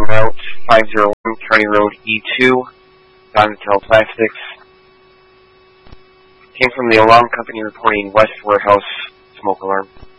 route 501 County Road E2, Donatelle Plastics. Came from the alarm company reporting West Warehouse smoke alarm.